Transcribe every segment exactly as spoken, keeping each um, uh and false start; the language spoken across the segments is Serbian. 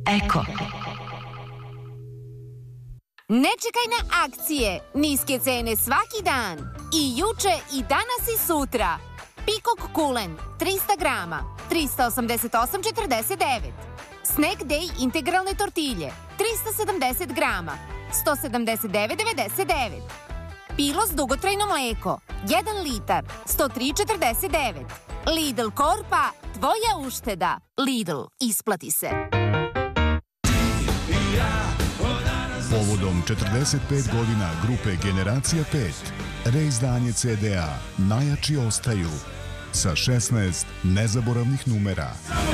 Eko. Ne čekaj na akcije, niske cene svaki dan. I juče, i danas, i sutra. Pikok kulen, trista grama, trista osamdeset osam četrdeset devet. Snack Day integralne tortilje, trista sedamdeset grama, sto sedamdeset devet devedeset devet. Pilos dugotrajno mleko, jedan litar, sto tri četrdeset devet. Lidl Korpa, tvoja ušteda. Lidl, isplati se. Povodom četrdeset pet godina grupe Generacija pet, reizdanje ce de a Najjači ostaju sa šesnaest nezaboravnih numera.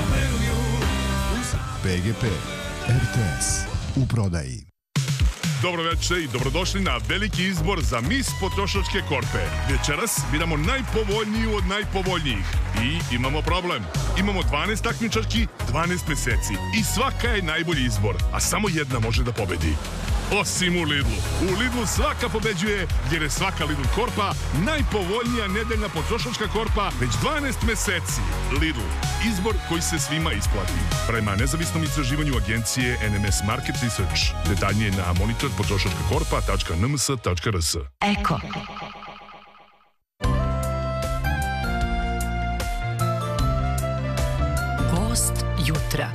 pe ge pe, er te es, u prodaji. Dobro večer i dobrodošli na veliki izbor za Mis potrošačke korpe. Večeras biramo najpovoljniju od najpovoljnijih. I imamo problem. Imamo dvanaest takmičarki, dvanaest meseci. I svaka je najbolji izbor, a samo jedna može da pobedi. Osim u Lidlu. U Lidlu svaka pobeđuje, jer je svaka Lidl korpa najpovoljnija nedeljna potrošačka korpa već dvanaest meseci. Lidl. Izbor koji se svima isplati. Prema nezavisnom istraživanju agencije en em es Market Research. Detaljnije na monitor potrošačka korpa tačka en em es tačka er es. Eko. Gost jutra.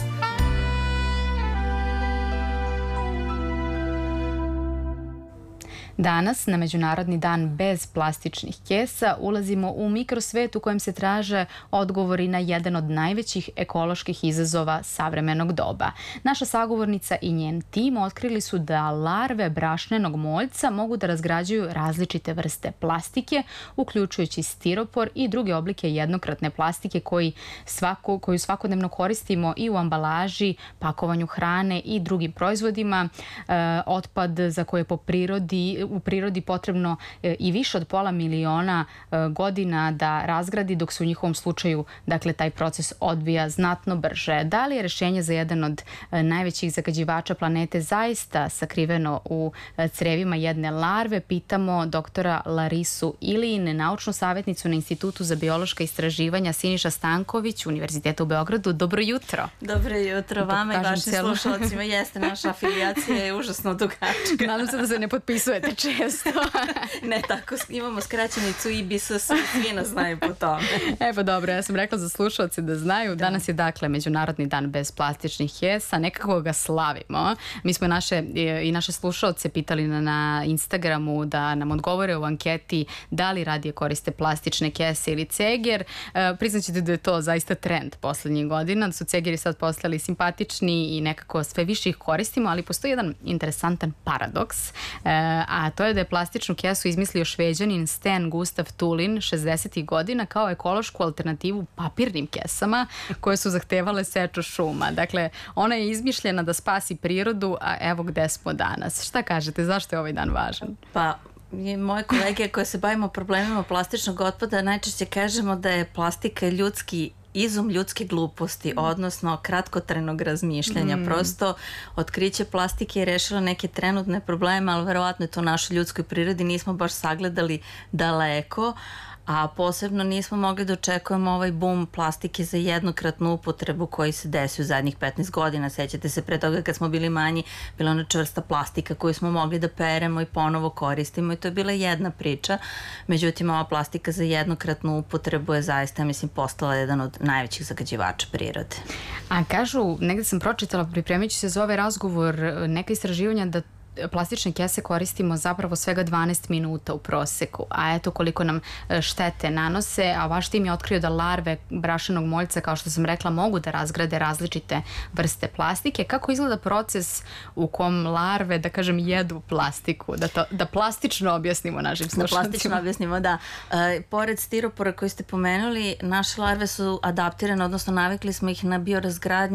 Danas, na Međunarodni dan bez plastičnih kesa, ulazimo u mikrosvet u kojem se traže odgovori na jedan od najvećih ekoloških izazova savremenog doba. Naša sagovornica i njen tim otkrili su da larve brašnenog moljca mogu da razgrađuju različite vrste plastike, uključujući stiropor i druge oblike jednokratne plastike koji svako, koju svakodnevno koristimo i u ambalaži, pakovanju hrane i drugim proizvodima. E, otpad za koje po prirodi u prirodi potrebno i više od pola miliona godina da razgradi, dok se u njihovom slučaju, dakle, taj proces odvija znatno brže. Da li je rešenje za jedan od najvećih zagađivača planete zaista sakriveno u crevima jedne larve? Pitamo doktora Larisu Ilijin, naučnu savjetnicu na Institutu za biološka istraživanja Siniša Stanković, Univerziteta u Beogradu. Dobro jutro. Dobro jutro vama i vašim slušalcima. Jeste, naša afilijacija je užasno dugačka. Nadam se da se ne potpisujete često. Ne, tako imamo skraćenicu i be es es, svi nas znaju po tome. E pa dobro, ja sam rekla za slušalce da znaju. Danas je dakle Međunarodni dan bez plastičnih kesa, nekako ga slavimo. Mi smo naše, i naše slušalce pitali na, na Instagramu da nam odgovore u anketi da li radije koriste plastične kese ili ceger. E, priznaćete da je to zaista trend poslednjih godina, da su cegeri sad postali simpatični i nekako sve više ih koristimo, ali postoji jedan interesantan paradoks, e, a to je da je plastičnu kesu izmislio Šveđanin Sten Gustav Tulin šezdesetih godina kao ekološku alternativu papirnim kesama koje su zahtevale seču šuma. Dakle, ona je izmišljena da spasi prirodu, a evo gde smo danas. Šta kažete, zašto je ovaj dan važan? Pa, moje kolege koje se bavimo problemima plastičnog otpada najčešće kažemo da je plastika ljudski izum ljudske gluposti, odnosno kratkotrajnog razmišljanja. Mm. Prosto otkriće plastike je rešilo neke trenutne probleme, ali verovatno je to u našoj ljudskoj prirodi nismo baš sagledali daleko, a posebno nismo mogli da očekujemo ovaj boom plastike za jednokratnu upotrebu koji se desi u zadnjih petnaest godina. Sećate se, pre toga kad smo bili manji, bila ona čvrsta plastika koju smo mogli da peremo i ponovo koristimo i to je bila jedna priča. Međutim, ova plastika za jednokratnu upotrebu je zaista, mislim, postala jedan od najvećih zagađivača prirode. A kažu, negde sam pročitala, pripremajući se za ovaj razgovor, neka istraživanja da plastične kese koristimo zapravo svega dvanaest minuta u proseku, a eto koliko nam štete nanose, a vaš tim je otkrio da larve brašnenog moljca, kao što sam rekla, mogu da razgrade različite vrste plastike. Kako izgleda proces u kom larve, da kažem, jedu plastiku? Da, to, da plastično objasnimo našim slušalcima. Da plastično objasnimo, da. E, pored stiropora koji ste pomenuli, naše larve su adaptirane, odnosno navikli smo ih na biorazgradnju